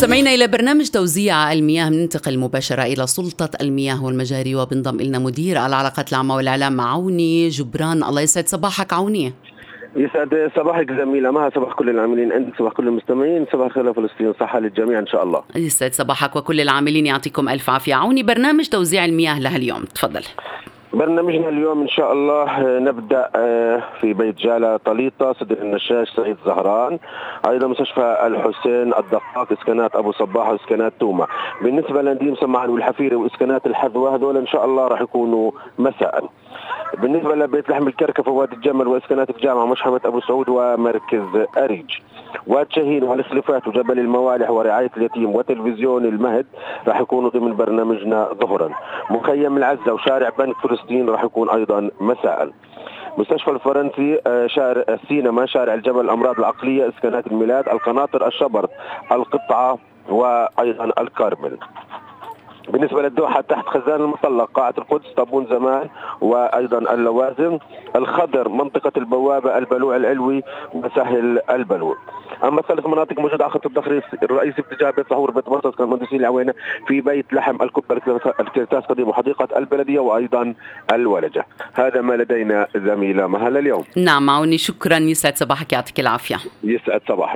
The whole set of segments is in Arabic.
مستمعينا إلى برنامج توزيع المياه، ننتقل مباشرة إلى سلطة المياه والمجاري، وبنضم إلنا مدير العلاقات العامة والإعلام عوني جبران. الله يسعد صباحك عوني. يسعد صباحك زميلة مها، صباح كل العاملين عندك، صباح كل المستمعين، صباح الخير فلسطين، صحة للجميع إن شاء الله. يسعد صباحك وكل العاملين، يعطيكم ألف عافية. عوني، برنامج توزيع المياه لهاليوم، تفضل. برنامجنا اليوم إن شاء الله نبدأ في بيت جالة طليطة، صدر النشاش، سعيد زهران، أيضا مستشفى الحسين، الدقاق، إسكانات أبو صباح وإسكانات توما. بالنسبة لنديم سماعان والحفيري وإسكانات الحذوة، هذول إن شاء الله راح يكونوا مساء. بالنسبة لبيت لحم الكركفة ووادي الجمل وإسكانات الجامعة مشحمة أبو سعود ومركز أريج، واد شاهين والخلفات وجبل الموالح ورعاية اليتيم وتلفزيون المهد راح يكونوا ضمن برنامجنا ظهرا. مخيم العزة وشارع بنك فلسطين راح يكون أيضا مساء. مستشفى الفرنسي، شارع السينما، شارع الجبل، الأمراض العقلية، إسكانات الميلاد، القناطر، الشبر، القطعة وأيضا الكارمل. بالنسبة للدوحة تحت خزان المطلق، قاعة القدس، طابون زمان وأيضا اللوازم، الخضر، منطقة البوابة، البلوع العلوي وسهل البلوع. أما ثلاث مناطق موجودة على خط الضخ الرئيسي باتجاه بيت صهور، بيت مصر، كالمهندسين العوينة، في بيت لحم، الكبة، الكرتاس قديم، وحديقة البلدية وأيضا الولجة. هذا ما لدينا زميلة مهلا اليوم. نعم عوني، شكرا، يسعد صباحك، يعطيك العافية. يسعد صباحك.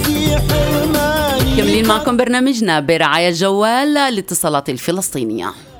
كملين معكم برنامجنا برعاية جوال الاتصالات الفلسطينية.